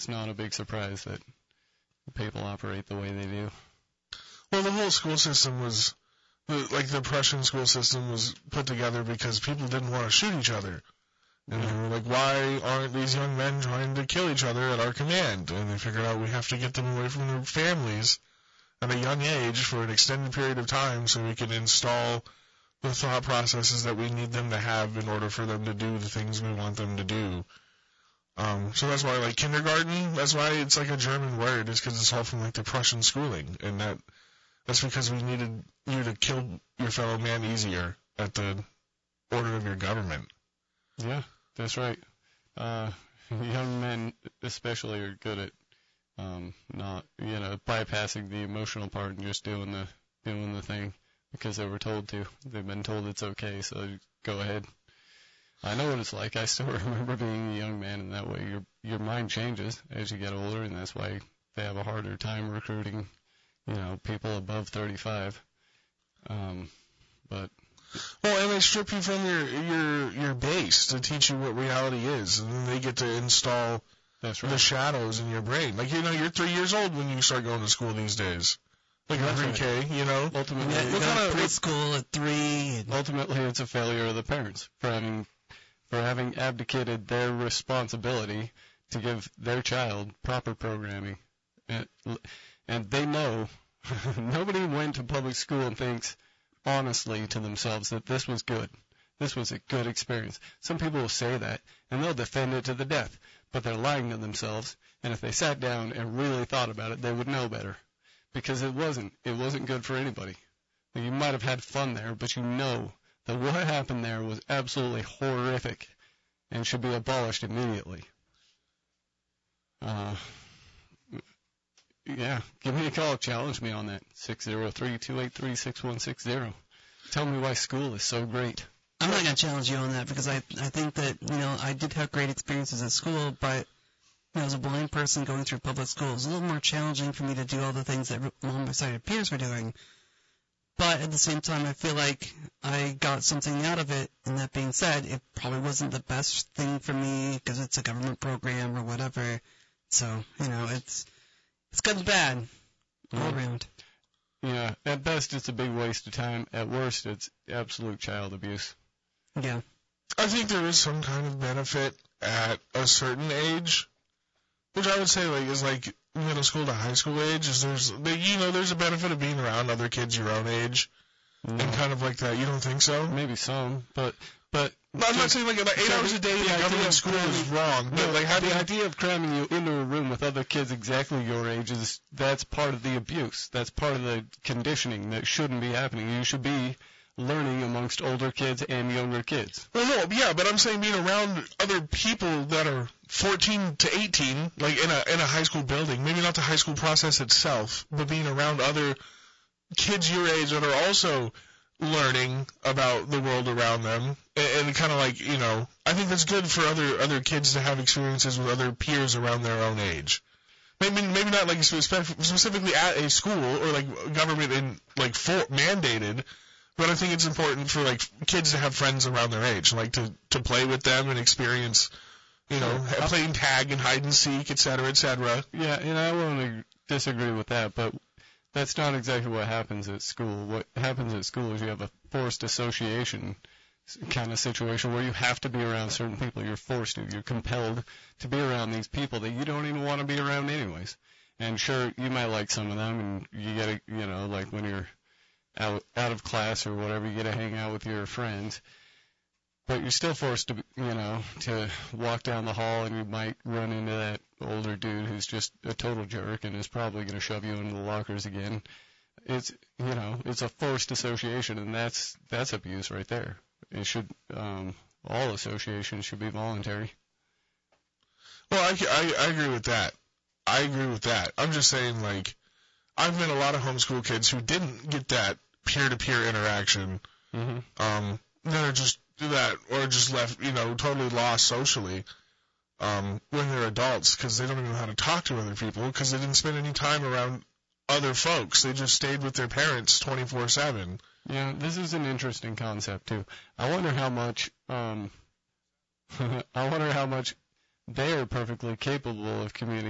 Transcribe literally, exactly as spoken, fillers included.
it's not a big surprise that people operate the way they do. Well, the whole school system was, like the Prussian school system was put together because people didn't want to shoot each other. And they were like, why aren't these young men trying to kill each other at our command? And they figured out we have to get them away from their families at a young age for an extended period of time so we can install the thought processes that we need them to have in order for them to do the things we want them to do. Um, so that's why, like, kindergarten, that's why it's like a German word, is because it's all from, like, the Prussian schooling. And that that's because we needed you to kill your fellow man easier at the order of your government. Yeah, that's right. Uh, young men especially are good at um, not, you know, bypassing the emotional part and just doing the doing the thing because they were told to. They've been told it's okay, so go ahead. I know what it's like. I still remember being a young man, and that way your your mind changes as you get older, and that's why they have a harder time recruiting, you know, people above thirty-five. Um, but Well, and they strip you from your your your base to teach you what reality is, and then they get to install that's right. the shadows in your brain. Like, you know, you're three years old when you start going to school these days. Like a pre-K, right. You know. Ultimately, yeah, you got preschool at three. And ultimately, it's a failure of the parents for having for having abdicated their responsibility to give their child proper programming, and, and they know nobody went to public school and thinks honestly to themselves that this was good. This was a good experience. Some people will say that, and they'll defend it to the death, but they're lying to themselves, and if they sat down and really thought about it, they would know better, because it wasn't. It wasn't good for anybody. You might have had fun there, but you know that what happened there was absolutely horrific and should be abolished immediately. Uh, yeah, give me a call. Challenge me on that. six oh three, two eight three, six one six zero. Tell me why school is so great. I'm not going to challenge you on that because I I think that, you know, I did have great experiences at school, but you know, as a blind person going through public school, it was a little more challenging for me to do all the things that long-sighted peers were doing. But at the same time, I feel like I got something out of it. And that being said, it probably wasn't the best thing for me because it's a government program or whatever. So, you know, it's it's good and bad all Mm. around. Yeah, at best it's a big waste of time. At worst, it's absolute child abuse. Yeah. I think there is some kind of benefit at a certain age, which I would say like is like middle school to high school age. Is there's you know there's a benefit of being around other kids your own age, No. and kind of like that. You don't think so? Maybe some, but but No, I'm not saying like about eight so hours a day the in idea government of school is cramming- wrong. But no, like having the idea of cramming you into a room with other kids exactly your age is that's part of the abuse. That's part of the conditioning that shouldn't be happening. You should be learning amongst older kids and younger kids. Well, no, yeah, but I'm saying being around other people that are fourteen to eighteen, like in a in a high school building, maybe not the high school process itself, but being around other kids your age that are also learning about the world around them, and, and kind of like, you know, I think that's good for other other kids to have experiences with other peers around their own age. Maybe maybe not like spef- specifically at a school or like government in like for, mandated. But I think it's important for like kids to have friends around their age, like to, to play with them and experience, you know, Sure. playing tag and hide and seek, et cetera, et cetera. Yeah, and I won't disagree with that, but that's not exactly what happens at school. What happens at school is you have a forced association kind of situation where you have to be around certain people. You're forced to. You're compelled to be around these people that you don't even want to be around anyways. And sure, you might like some of them, and you get, a, you know, like when you're out out of class or whatever, you get to hang out with your friends. But you're still forced to, you know, to walk down the hall, and you might run into that older dude who's just a total jerk and is probably going to shove you into the lockers again. It's, you know, it's a forced association, and that's that's abuse right there. It should, um, all associations should be voluntary. Well, I, I, I agree with that. I agree with that. I'm just saying, like, I've met a lot of homeschool kids who didn't get that peer-to-peer interaction, Mm-hmm. um, that are just that, or just left, you know, totally lost socially, um, when they're adults, because they don't even know how to talk to other people, because they didn't spend any time around other folks. They just stayed with their parents twenty-four seven. Yeah, this is an interesting concept too. I wonder how much, um, I wonder how much they are perfectly capable of communicating.